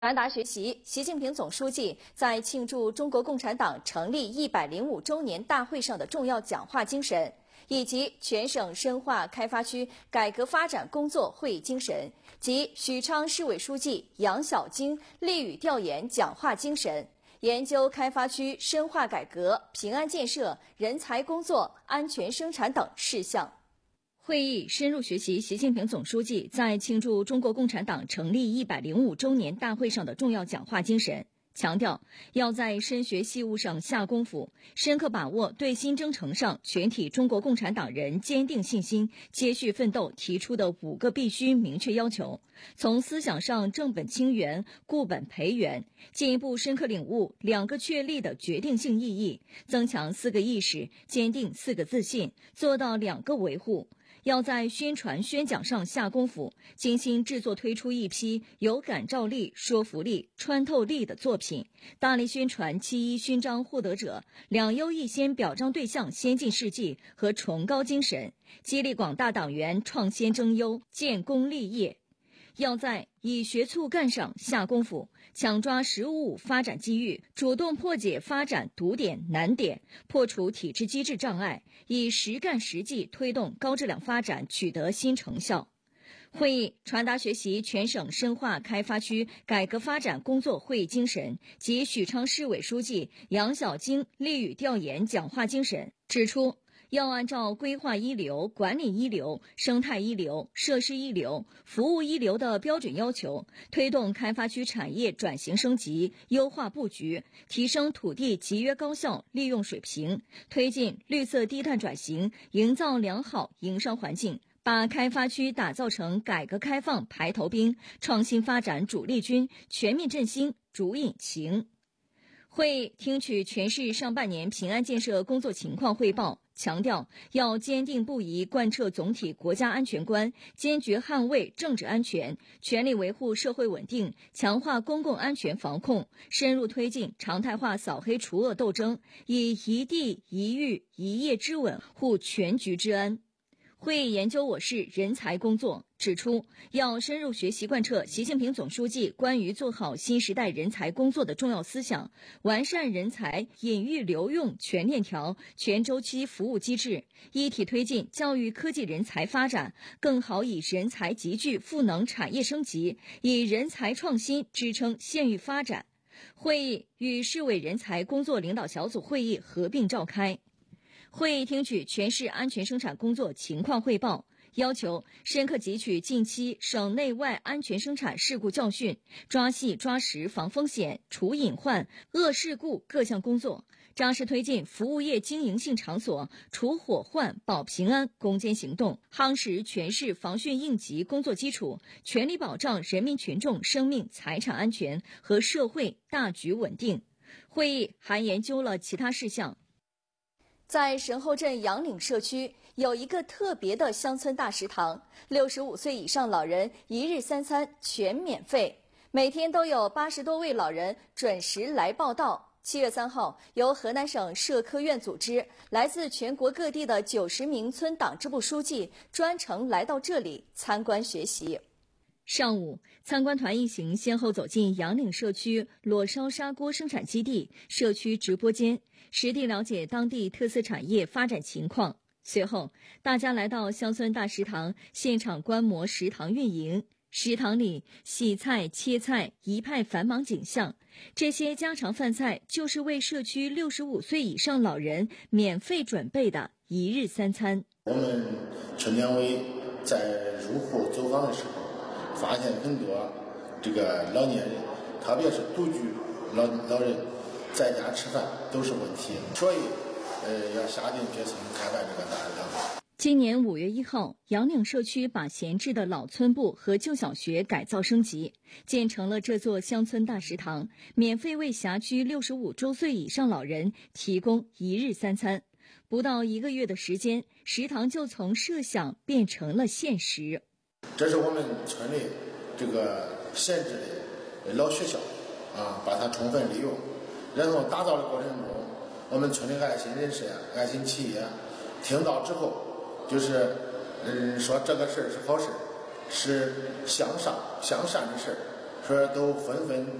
传达学习，习近平总书记在庆祝中国共产党成立105周年大会上的重要讲话精神，以及全省深化开发区改革发展工作会议精神及许昌市委书记杨晓晶励语调研讲话精神，研究开发区深化改革、平安建设、人才工作、安全生产等事项。会议深入学习习近平总书记在庆祝中国共产党成立105周年大会上的重要讲话精神，强调要在深学细务上下功夫，深刻把握对新征程上全体中国共产党人坚定信心、接续奋斗提出的5个必须明确要求，从思想上正本清源、固本培元，进一步深刻领悟2个确立的决定性意义，增强4个意识，坚定4个自信，做到2个维护。要在宣传宣讲上下功夫，精心制作推出一批有感召力、说服力、穿透力的作品，大力宣传7·1勋章获得者、2优1先表彰对象先进事迹和崇高精神，激励广大党员创先争优、建功立业。要在以学促干上下功夫，抢抓“15+5”发展机遇，主动破解发展堵点难点，破除体制机制障碍，以实干实际推动高质量发展取得新成效。会议传达学习全省深化开发区改革发展工作会议精神及许昌市委书记杨晓晶励语调研讲话精神，指出要按照规划一流、管理一流、生态一流、设施一流、服务一流的标准要求，推动开发区产业转型升级，优化布局，提升土地集约高效利用水平，推进绿色低碳转型，营造良好营商环境，把开发区打造成改革开放排头兵、创新发展主力军、全面振兴主引擎。会议听取全市上半年平安建设工作情况汇报，强调要坚定不移贯彻总体国家安全观，坚决捍卫政治安全，全力维护社会稳定，强化公共安全防控，深入推进常态化扫黑除恶斗争，以一地一域一业之稳护全局之安。会议研究我市人才工作，指出要深入学习贯彻习近平总书记关于做好新时代人才工作的重要思想，完善人才引育留用全链条、全周期服务机制，一体推进教育科技人才发展，更好以人才集聚赋能产业升级，以人才创新支撑县域发展。会议与市委人才工作领导小组会议合并召开。会议听取全市安全生产工作情况汇报，要求深刻汲取近期省内外安全生产事故教训，抓细抓实防风险、除隐患、遏事故各项工作，扎实推进服务业经营性场所除火患保平安攻坚行动，夯实全市防汛应急工作基础，全力保障人民群众生命财产安全和社会大局稳定。会议还研究了其他事项。在神后镇杨岭社区有一个特别的乡村大食堂，65岁以上老人1日3餐全免费，每天都有80多位老人准时来报到。7月3号，由河南省社科院组织，来自全国各地的90名村党支部书记专程来到这里参观学习。上午，参观团一行先后走进杨岭社区裸烧砂锅生产基地、社区直播间，实地了解当地特色产业发展情况。随后，大家来到乡村大食堂，现场观摩食堂运营。食堂里洗菜、切菜一派繁忙景象，这些家常饭菜就是为社区65岁以上老人免费准备的1日3餐。 我们村两委在入户走访的时候，发现很多这个老年人，特别是独居老人在家吃饭都是问题，所以要下定决心开办这个大食堂。 今年5月1号，杨岭社区把闲置的老村部和旧小学改造升级，建成了这座乡村大食堂，免费为辖区65周岁以上老人提供1日3餐。不到1个月的时间，食堂就从设想变成了现实。 这是我们村里这个闲置的老学校把它充分利用，然后打造的过程中，我们村里爱心人士爱心企业听到之后，就是说这个事儿是好事，是向善的事， 圈都纷纷